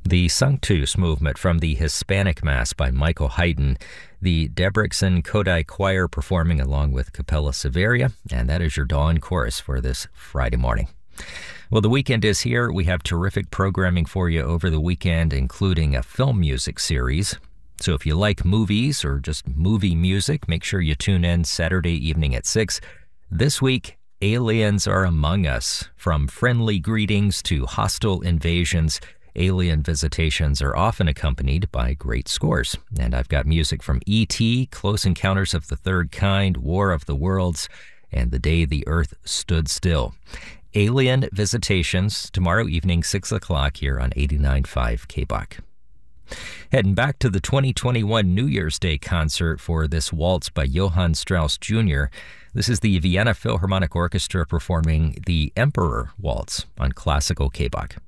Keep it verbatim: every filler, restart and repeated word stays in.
The Sanctus movement from the Hispanic Mass by Michael Haydn, the Debrecen Kodai Choir performing along with Capella Severia, and that is your dawn chorus for this Friday morning. Well, the weekend is here. We have terrific programming for you over the weekend, including a film music series. So if you like movies or just movie music, make sure you tune in Saturday evening at six. This week, aliens are among us. From friendly greetings to hostile invasions, alien visitations are often accompanied by great scores. And I've got music from E T, Close Encounters of the Third Kind, War of the Worlds, and The Day the Earth Stood Still. Alien Visitations, tomorrow evening, six o'clock here on eighty-nine point five K B O C. Heading back to the twenty twenty-one New Year's Day concert for this waltz by Johann Strauss Junior This is the Vienna Philharmonic Orchestra performing the Emperor Waltz on Classical K B O C.